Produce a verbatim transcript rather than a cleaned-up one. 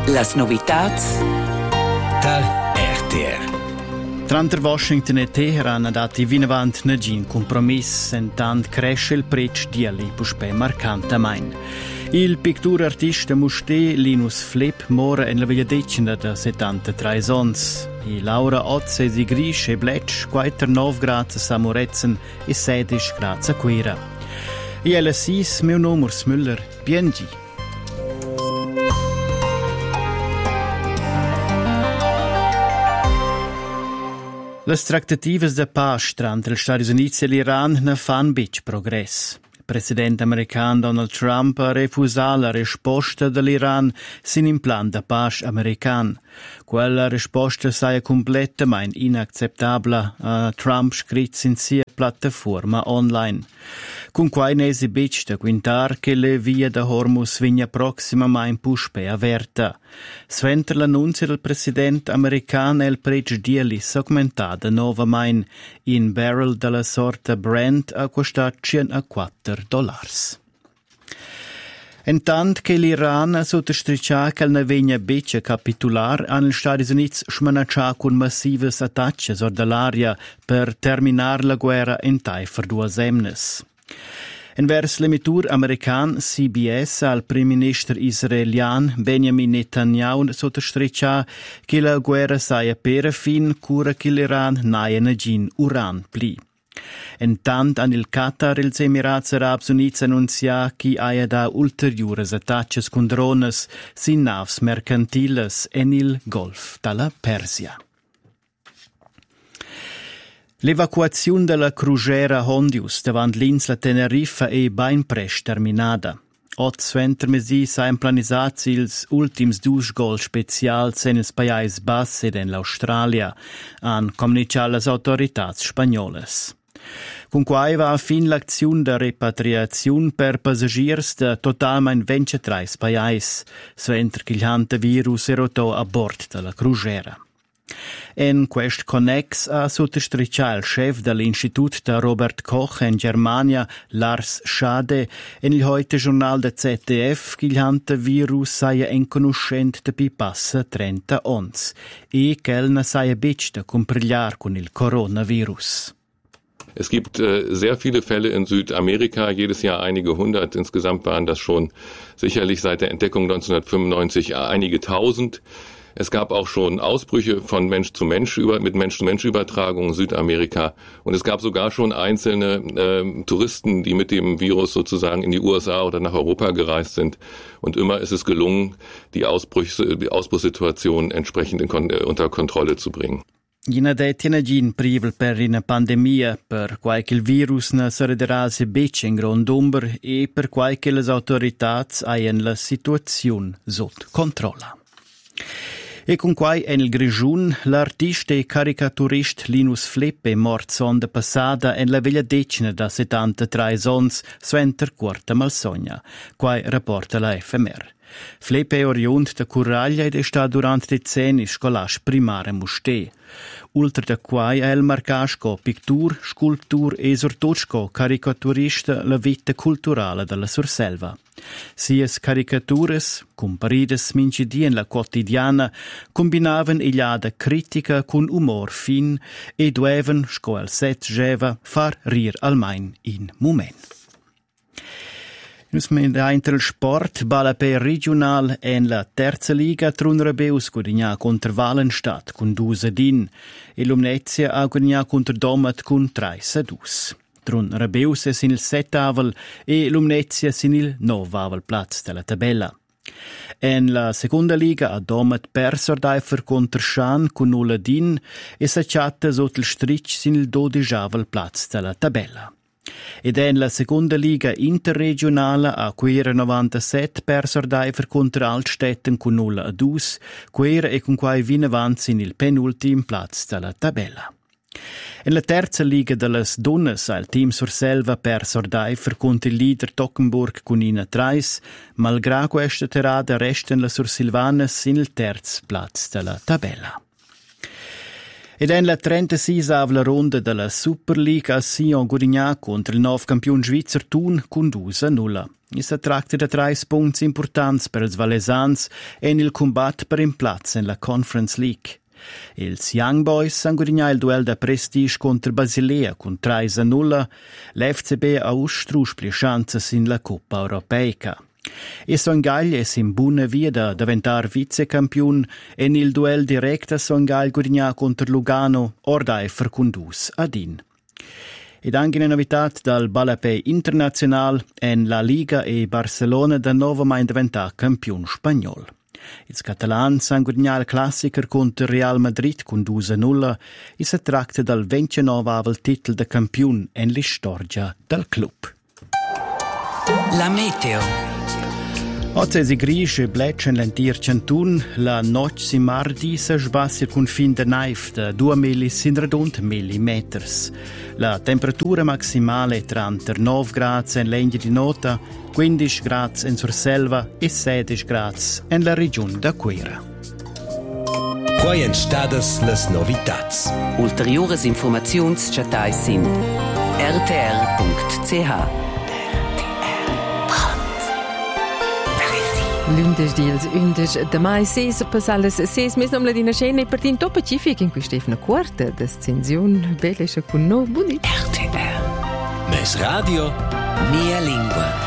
Las novitats dal R T R. Tra Washington e Teheran ha dato vinavant negin compromiss, sentant cresce il prezzo di ali puspe marcantamain. Il pittur artista Musté Linus Flip mora in la via decina da settantatré ans. I Laura Otze si gris e bletsch, quater nov grazie samuretzen e sedisch grazie quera. I L sis meu nome Müller, Biengi. Le trattative de pace tra gli Stati Uniti e l'Iran ne fanno bic progress. Il presidente americano Donald Trump ha refusato la risposta dell'Iran sin in plan de pace americano. Quella risposta sia completamente inaccettabile, a Trump scritto in sia piattaforma online. Con quai ne si bic de quintar che le vie de Hormuz vigna prossimamente puspe averta. Sventer l'annunzio del presidente americano e il prezzo di ali augmentada novamente. In barrel della sorta Brent a costato centoquattro dollars. Intant che l'Iran sottostricia che ne vegna bice capitular, hanno gli Stati Uniti smanacciato con massive attacchi sor dell'aria per terminare la guerra in taifer due semnes. Invers l'emitur american C B S al primo ministro israelian Benjamin Netanyahu sottostricia che la guerra sia per fin cura che l'Iran naia negin uran pli. Intant an il Qatar ils Emirats Arabs Units annuncia che haia da ulteriores attacchi con drones sin navs mercantiles en il Golf dalla Persia. L'evacuazione della crugera Hondius davant l'insla Tenerife è ben presto terminata. Ot sventer mesi sain planisats ils ultims dus gol specials en ils Pais Bassi ed en l'Australia, han comunicato las autorità spagnoles. Con quai va a fin l'azione de repatriazione per passagiers de totalmente ventitré pais, sventer che il hantavirus erotò a bord della crugera. En quest connex a sottostriccia il chef dell'Istitut de Robert Koch in Germania, Lars Schade, in il heute Journal de Z D F che il hantavirus saia inconoscente de pi passa trenta ons e che el ne saia bic de comprigliar con il coronavirus. Es gibt äh, sehr viele Fälle in Südamerika, jedes Jahr einige hundert. Insgesamt waren das schon sicherlich seit der Entdeckung neunzehnhundertfünfundneunzig einige tausend. Es gab auch schon Ausbrüche von Mensch zu Mensch über, mit Mensch-zu-Mensch-Übertragung in Südamerika. Und es gab sogar schon einzelne äh, Touristen, die mit dem Virus sozusagen in die U S A oder nach Europa gereist sind. Und immer ist es gelungen, die, Ausbruchs, die Ausbruchssituation entsprechend in, unter Kontrolle zu bringen. Gina detina gin privel per una pandemia, per quai che il virus ne sarederà se bec in grond'umber e per quai che le autoritats haien la situazione sotto controlla. E con quai en il Grigiun, l'artista e caricaturist Linus Flip è mort sonda passada en la veglia decina da settantatré ans, sventer quarta malsogna, quai rapporta la F M R. Flip è oriunt da Curraglia ed è sta durant decenni scolas primare Musté. Ultra da quai è il marcasco pictur, sculptur e sortosco caricaturista la vita culturale della Surselva. Sias caricatures, comparides mincidien la quotidiana, combinaven igliada critica con umor fin e dueven, sco al set geva, far rir almain in moment. Nus menda inter il sport, balla per regional en la terza liga trun Rebeus gudigna contro Valenstadt con due a din e Lumnezia ha gudigna contro Domat con tre a due. Trun Rebeus è sin il settavel e Lumnezia sin il novavel platz della tabella. En la seconda liga a Domat perso Deifer contro Schan con null a din e s'acciatta sotto il stric sin il dodijavel platz della tabella. Ed è la seconda liga interregionale a Quera novantasette perso Deifer contro Altstetten con null a due, Quera e con quai vin avanti nel penultim platz della tabella. In la terza liga delle donnes il team Surselva perso Deifer contro il leader Tockenburg con ina trais, malgrado questa terada resta la Sursilvanes in il terzo platz della tabella. Ed è la trentaseiesava ronda della Super League a Sion Gudignà contro il nuovo campione svizzero Thun con due a nulla. E si tratta di tre punti importanti per i valesans e nel combatto per un piazza nella Conference League. Els Young Boys han guadagnato il duello da prestige contro Basilea con tre a nulla. L'F C B ha ustruspli chance in la Coppa Europeica. E Songhaglia è in buona via da diventare vicecampione e nel duello diretto Songhaglia guadagnato contro Lugano, Ordeifer con due ad in. Ed anche una novità dal Balapé internazionale in La Liga e Barcellona da nuovo mai diventato campione spagnolo. I catalani hanno guadagnato il classico contro Real Madrid con due a nulla e si tratta del ventinove titolo di campione in storia del club. La meteo. Oggi si grisce bleccia in l'antir Cantun, la notte si mardi si sbassa il confine di neve da due millimetri. La temperatura maximale è tra nove gradi in legno di nota, quindici gradi in Surselva e sedici gradi nella regione d'Aquera. Quai en stadas las novitats. Ulteriores informazions chatai sin r t r punct c h. Lundes diels undes de mai ses pasales ses mes nom la dina scena e partin to pacific in cui Stefano Quarta d'ascensione belle con no buni. R T R. Mes radio. Mia lingua.